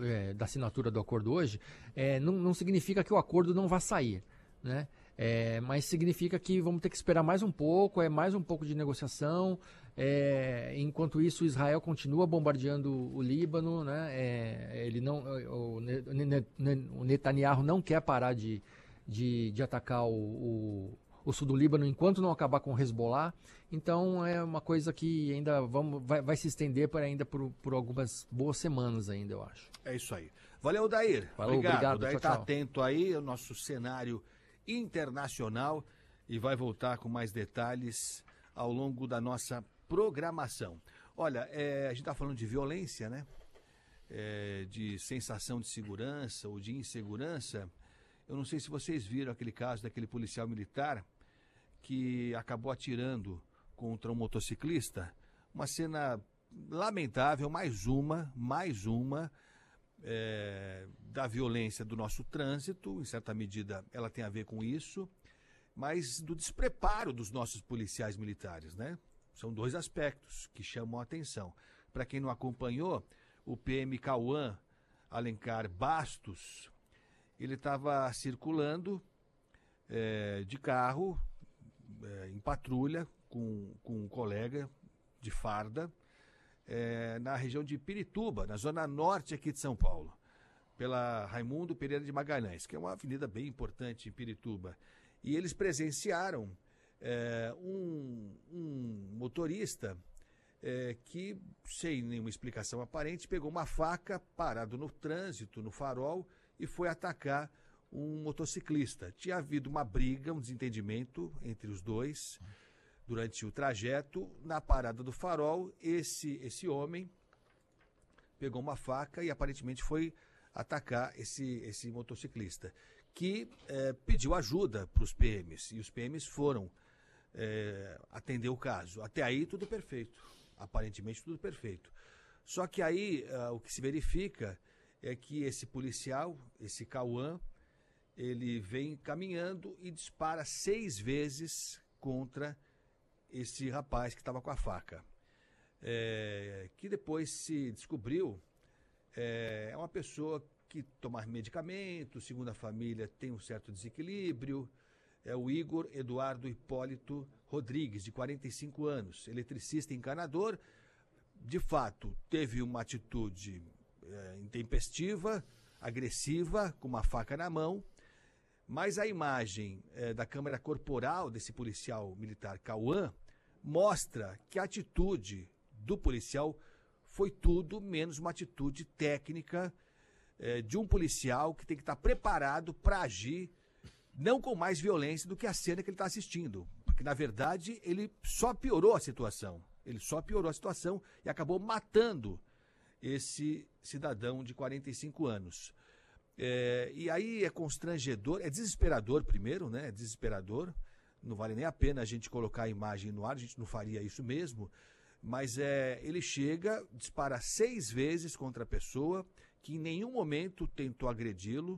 da assinatura do acordo hoje, não significa que o acordo não vá sair, né? Mas significa que vamos ter que esperar mais um pouco, mais um pouco de negociação. Enquanto isso, Israel continua bombardeando o Líbano, né? O Netanyahu não quer parar de atacar o sul do Líbano enquanto não acabar com o Hezbollah. Então é uma coisa que ainda vai se estender por algumas boas semanas ainda, eu acho. É isso aí. Valeu, Odair. Obrigado. Odair está atento aí ao nosso cenário internacional e vai voltar com mais detalhes ao longo da nossa programação. Olha, a gente está falando de violência, né? De sensação de segurança ou de insegurança. Eu não sei se vocês viram aquele caso daquele policial militar que acabou atirando contra um motociclista. Uma cena lamentável, mais uma da violência do nosso trânsito. Em certa medida ela tem a ver com isso, mas do despreparo dos nossos policiais militares, né? São dois aspectos que chamam a atenção. Para quem não acompanhou, o PM Cauã Alencar Bastos, ele estava circulando de carro, em patrulha, com um colega de farda, na região de Pirituba, na zona norte aqui de São Paulo, pela Raimundo Pereira de Magalhães, que é uma avenida bem importante em Pirituba. E eles presenciaram um motorista que, sem nenhuma explicação aparente, pegou uma faca parado no trânsito, no farol, e foi atacar um motociclista. Tinha havido uma briga, um desentendimento entre os dois durante o trajeto. Na parada do farol, esse homem pegou uma faca e aparentemente foi atacar esse motociclista, que pediu ajuda para os PMs, e os PMs foram atender o caso. Até aí tudo perfeito, aparentemente tudo perfeito. Só que aí o que se verifica é que esse policial, esse Cauã, ele vem caminhando e dispara 6 vezes contra esse rapaz que estava com a faca. Que depois se descobriu, é uma pessoa que toma medicamentos, segundo a família tem um certo desequilíbrio. É o Igor Eduardo Hipólito Rodrigues, de 45 anos, eletricista e encanador. De fato, teve uma atitude intempestiva, agressiva, com uma faca na mão, mas a imagem da câmera corporal desse policial militar Cauã mostra que a atitude do policial foi tudo menos uma atitude técnica de um policial que tem que estar preparado para agir, não com mais violência do que a cena que ele está assistindo, porque na verdade ele só piorou a situação, e acabou matando esse cidadão de 45 anos. E aí é constrangedor, é desesperador primeiro, né? É desesperador, não vale nem a pena a gente colocar a imagem no ar, a gente não faria isso mesmo, mas ele chega, dispara 6 vezes contra a pessoa, que em nenhum momento tentou agredi-lo,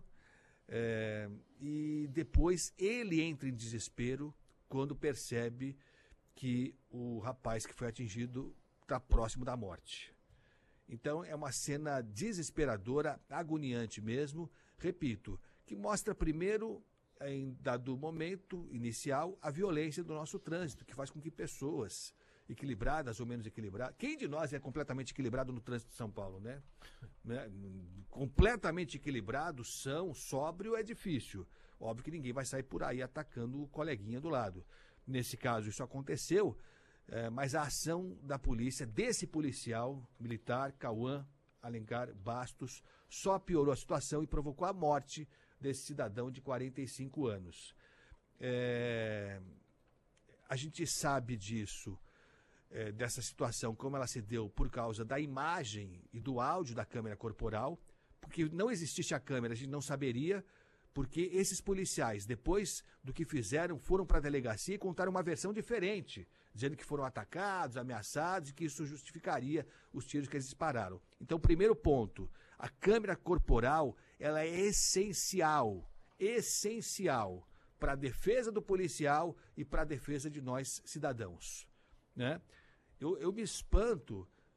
e depois ele entra em desespero quando percebe que o rapaz que foi atingido está próximo da morte. Então é uma cena desesperadora, agoniante mesmo, repito, que mostra primeiro, em dado momento inicial, a violência do nosso trânsito, que faz com que pessoas equilibradas ou menos equilibradas... Quem de nós é completamente equilibrado no trânsito de São Paulo, né? Completamente equilibrado, são, sóbrio é difícil. Óbvio que ninguém vai sair por aí atacando o coleguinha do lado. Nesse caso isso aconteceu, mas a ação da polícia, desse policial militar, Cauã Alencar Bastos, só piorou a situação e provocou a morte desse cidadão de 45 anos. A gente sabe disso, dessa situação, como ela se deu por causa da imagem e do áudio da câmera corporal, porque não existisse a câmera, a gente não saberia, porque esses policiais, depois do que fizeram, foram para a delegacia e contaram uma versão diferente, dizendo que foram atacados, ameaçados e que isso justificaria os tiros que eles dispararam. Então, primeiro ponto, a câmera corporal, ela é essencial para a defesa do policial e para a defesa de nós cidadãos, né? Eu me espanto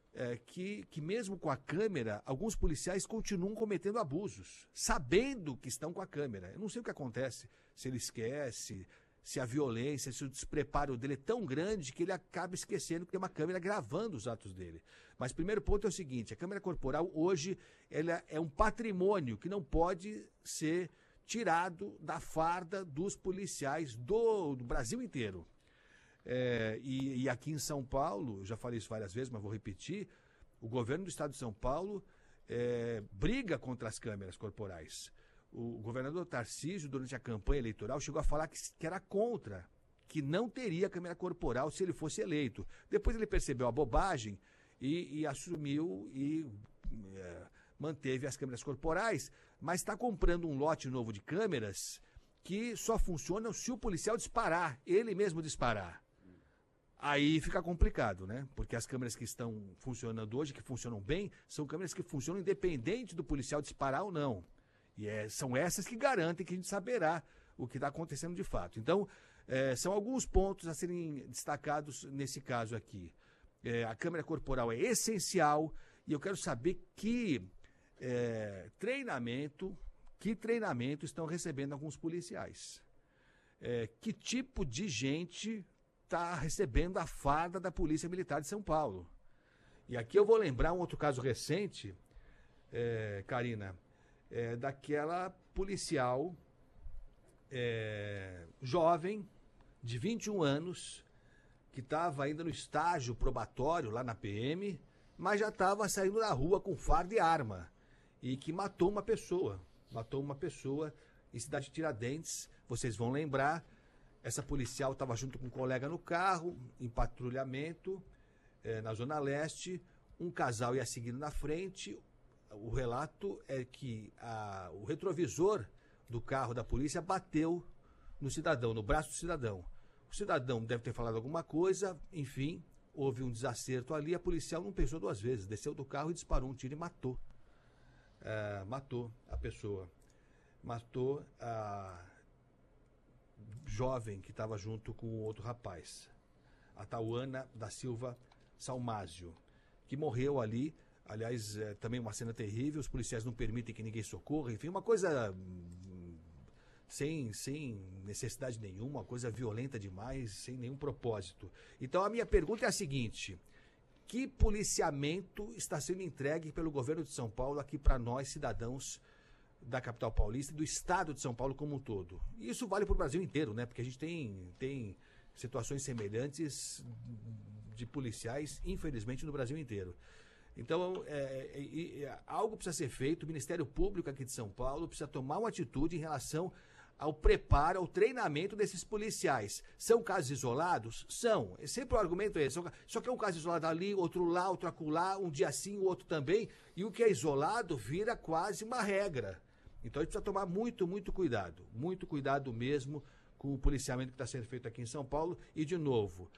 que mesmo com a câmera, alguns policiais continuam cometendo abusos, sabendo que estão com a câmera. Eu não sei o que acontece, se ele esquece, se a violência, se o despreparo dele é tão grande que ele acaba esquecendo que tem uma câmera gravando os atos dele. Mas o primeiro ponto é o seguinte, a câmera corporal hoje ela é um patrimônio que não pode ser tirado da farda dos policiais do Brasil inteiro. E aqui em São Paulo, já falei isso várias vezes, mas vou repetir, o governo do estado de São Paulo briga contra as câmeras corporais. O governador Tarcísio, durante a campanha eleitoral, chegou a falar que era contra, que não teria câmera corporal se ele fosse eleito. Depois ele percebeu a bobagem e assumiu e manteve as câmeras corporais, mas está comprando um lote novo de câmeras que só funcionam se o policial disparar, ele mesmo disparar. Aí fica complicado, né? Porque as câmeras que estão funcionando hoje, que funcionam bem, são câmeras que funcionam independente do policial disparar ou não. E são essas que garantem que a gente saberá o que está acontecendo de fato. Então, são alguns pontos a serem destacados nesse caso aqui. A câmera corporal é essencial e eu quero saber que treinamento estão recebendo alguns policiais. Que tipo de gente está recebendo a farda da Polícia Militar de São Paulo? E aqui eu vou lembrar um outro caso recente, Karina, daquela policial jovem, de 21 anos, que estava ainda no estágio probatório lá na PM, mas já estava saindo na rua com farda e arma, e que matou uma pessoa em Cidade de Tiradentes. Vocês vão lembrar, essa policial estava junto com um colega no carro, em patrulhamento, na Zona Leste, um casal ia seguindo na frente. O relato é que o retrovisor do carro da polícia bateu no cidadão, no braço do cidadão. O cidadão deve ter falado alguma coisa, enfim, houve um desacerto ali, a policial não pensou duas vezes, desceu do carro e disparou um tiro e matou. Matou a pessoa. Matou a jovem que estava junto com o outro rapaz, a Tauana da Silva Salmásio, que morreu ali. Aliás, também uma cena terrível, os policiais não permitem que ninguém socorra, enfim, uma coisa sem necessidade nenhuma, uma coisa violenta demais, sem nenhum propósito. Então a minha pergunta é a seguinte: que policiamento está sendo entregue pelo governo de São Paulo aqui para nós, cidadãos da capital paulista e do estado de São Paulo como um todo? E isso vale para o Brasil inteiro, né? Porque a gente tem situações semelhantes de policiais, infelizmente, no Brasil inteiro. Então, algo precisa ser feito, o Ministério Público aqui de São Paulo precisa tomar uma atitude em relação ao preparo, ao treinamento desses policiais. São casos isolados? São. Sempre o argumento é esse. Só que é um caso isolado ali, outro lá, outro acolá, um dia sim, o outro também, e o que é isolado vira quase uma regra. Então a gente precisa tomar muito cuidado mesmo com o policiamento que está sendo feito aqui em São Paulo. E, de novo,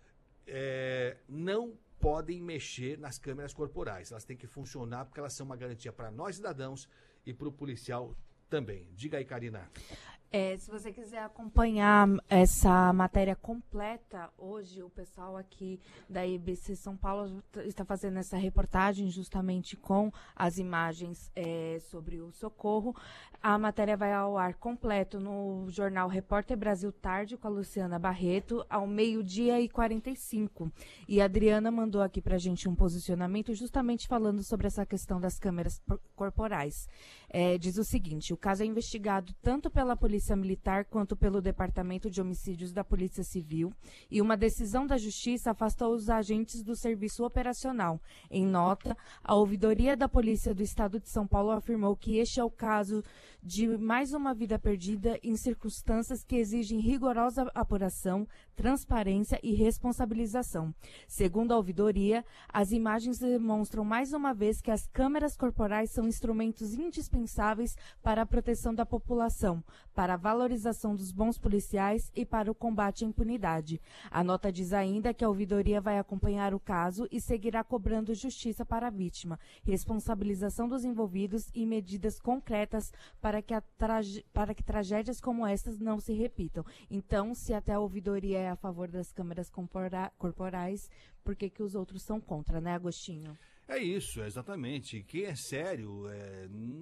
não podem mexer nas câmeras corporais. Elas têm que funcionar porque elas são uma garantia para nós, cidadãos, e para o policial também. Diga aí, Karina. Se você quiser acompanhar essa matéria completa, hoje o pessoal aqui da IBC São Paulo está fazendo essa reportagem justamente com as imagens sobre o socorro. A matéria vai ao ar completo no jornal Repórter Brasil Tarde, com a Luciana Barreto, ao 12h45. E a Adriana mandou aqui para a gente um posicionamento justamente falando sobre essa questão das câmeras corporais. Diz o seguinte: o caso é investigado tanto pela Polícia Militar quanto pelo Departamento de Homicídios da Polícia Civil, e uma decisão da Justiça afastou os agentes do serviço operacional. Em nota, a Ouvidoria da Polícia do Estado de São Paulo afirmou que este é o caso de mais uma vida perdida em circunstâncias que exigem rigorosa apuração, transparência e responsabilização. Segundo a ouvidoria, as imagens demonstram mais uma vez que as câmeras corporais são instrumentos indispensáveis indispensáveis para a proteção da população, para a valorização dos bons policiais e para o combate à impunidade. A nota diz ainda que a ouvidoria vai acompanhar o caso e seguirá cobrando justiça para a vítima, responsabilização dos envolvidos e medidas concretas para que tragédias como estas não se repitam. Então, se até a ouvidoria é a favor das câmeras corporais, por que os outros são contra, né, Agostinho? É isso, exatamente. Quem é sério